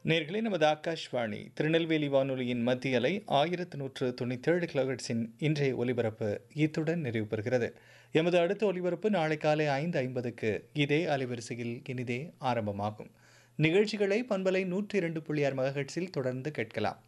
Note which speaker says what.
Speaker 1: நேர்களே நமது ஆகாஷ்வாணி திருநெல்வேலி வானொலியின் மத்திய அலை 1197 கிலோஹெர்ட்ஸின் இன்றைய ஒலிபரப்பு இத்துடன் நிறைவு பெறுகிறது. எமது அடுத்த ஒலிபரப்பு நாளை காலை 5:50க்கு இதே அலைவரிசையில் இனிதே ஆரம்பமாகும். நிகழ்ச்சிகளை பண்பலை 102.6 மெகாஹெர்ட்ஸில் தொடர்ந்து கேட்கலாம்.